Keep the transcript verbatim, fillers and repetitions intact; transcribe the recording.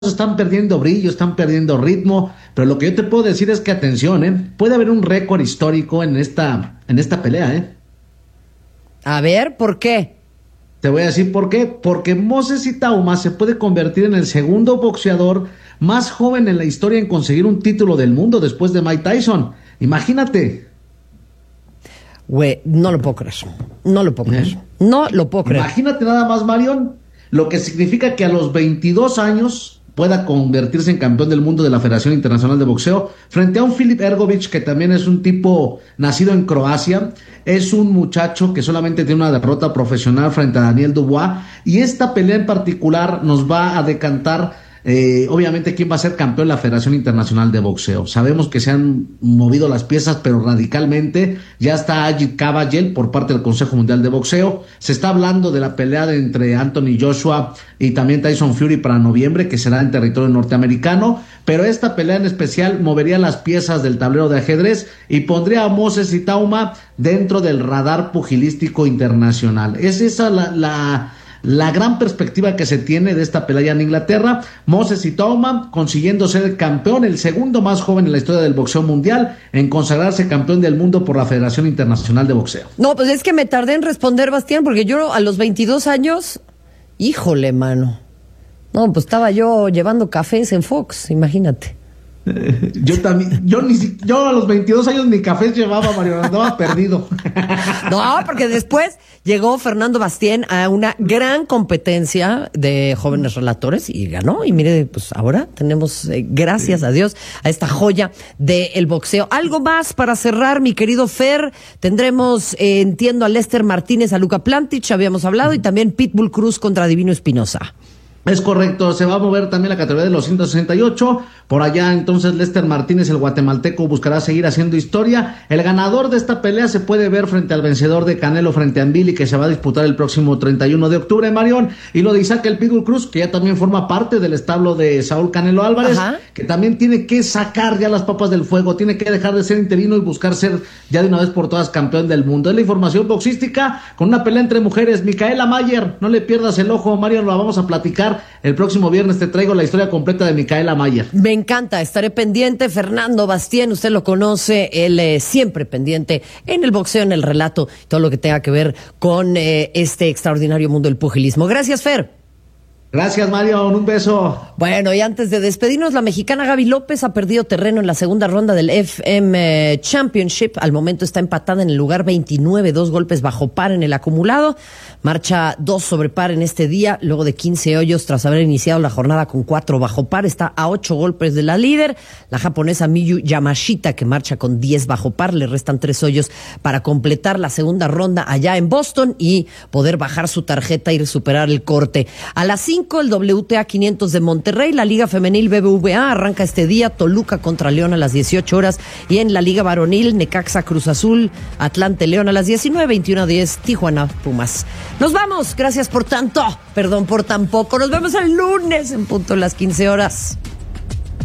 están perdiendo brillo, están perdiendo ritmo, pero lo que yo te puedo decir es que atención, ¿eh? Puede haber un récord histórico en esta, en esta pelea, ¿eh? A ver, ¿por qué? Te voy a decir por qué. Porque Moses Itauma se puede convertir en el segundo boxeador más joven en la historia en conseguir un título del mundo después de Mike Tyson. Imagínate. Güey, no lo puedo creer. No lo puedo creer. ¿Eh? No lo puedo creer. Imagínate nada más, Marion, lo que significa que a los veintidós años pueda convertirse en campeón del mundo de la Federación Internacional de Boxeo frente a un Filip Ergovic que también es un tipo nacido en Croacia, es un muchacho que solamente tiene una derrota profesional frente a Daniel Dubois, y esta pelea en particular nos va a decantar Eh, obviamente quién va a ser campeón de la Federación Internacional de Boxeo. Sabemos que se han movido las piezas, pero radicalmente. Ya está Ajit Kabayel por parte del Consejo Mundial de Boxeo. Se está hablando de la pelea de entre Anthony Joshua y también Tyson Fury para noviembre, que será en territorio norteamericano, pero esta pelea en especial movería las piezas del tablero de ajedrez y pondría a Moses Itauma dentro del radar pugilístico internacional. Es esa la, la La gran perspectiva que se tiene de esta pelea en Inglaterra. Moses Itauma consiguiendo ser el campeón, el segundo más joven en la historia del boxeo mundial en consagrarse campeón del mundo por la Federación Internacional de Boxeo. No, pues es que me tardé en responder, Bastián, porque yo a los veintidós años, híjole, mano. No, pues estaba yo llevando cafés en Fox, imagínate. Eh, yo también, yo ni yo a los veintidós años ni cafés llevaba, Mario, andaba perdido. No, porque después llegó Fernando Bastien a una gran competencia de jóvenes relatores y ganó. Y mire, pues ahora tenemos, eh, gracias a Dios, a esta joya del boxeo. Algo más para cerrar, mi querido Fer. Tendremos, eh, entiendo, a Lester Martínez, a Luka Plantic, habíamos hablado, y también Pitbull Cruz contra Divino Espinosa. Es correcto, se va a mover también la categoría de los ciento sesenta y ocho, por allá entonces Lester Martínez, el guatemalteco, buscará seguir haciendo historia. El ganador de esta pelea se puede ver frente al vencedor de Canelo frente a Ambili, que se va a disputar el próximo treinta y uno de octubre, Marión, y lo de Isaac el Pitbull Cruz, que ya también forma parte del establo de Saúl Canelo Álvarez. Ajá. Que también tiene que sacar ya las papas del fuego, tiene que dejar de ser interino y buscar ser ya de una vez por todas campeón del mundo. Es la información boxística con una pelea entre mujeres. Micaela Mayer, no le pierdas el ojo, Marión, lo vamos a platicar. El próximo viernes te traigo la historia completa de Micaela Mayer. Me encanta, estaré pendiente. Fernando Bastien, usted lo conoce, él es siempre pendiente en el boxeo, en el relato, todo lo que tenga que ver con eh, este extraordinario mundo del pugilismo. Gracias, Fer. Gracias, Mario, un beso. Bueno, y antes de despedirnos, la mexicana Gaby López ha perdido terreno en la segunda ronda del F M Championship. Al momento está empatada en el lugar veintinueve, dos golpes bajo par en el acumulado. Marcha dos sobre par en este día, luego de quince hoyos tras haber iniciado la jornada con cuatro bajo par. Está a ocho golpes de la líder, la japonesa Miyu Yamashita, que marcha con diez bajo par. Le restan tres hoyos para completar la segunda ronda allá en Boston y poder bajar su tarjeta y superar el corte. A las cinco, el W T A quinientos de Monterrey, la Liga Femenil B B V A arranca este día, Toluca contra León a las dieciocho horas, y en la Liga Varonil, Necaxa Cruz Azul, Atlante León a las diecinueve, veintiuno a diez, Tijuana Pumas. Nos vamos, gracias por tanto, perdón por tan poco, nos vemos el lunes en punto a las quince horas.